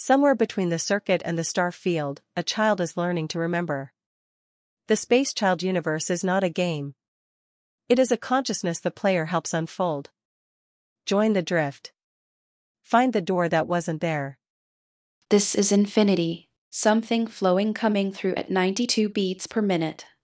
Somewhere between the circuit and the star field, a child is learning to remember. The Space Child universe is not a game. It is a consciousness the player helps unfold. Join the drift. Find the door that wasn't there. This is infinity, something flowing coming through at 92 beats per minute.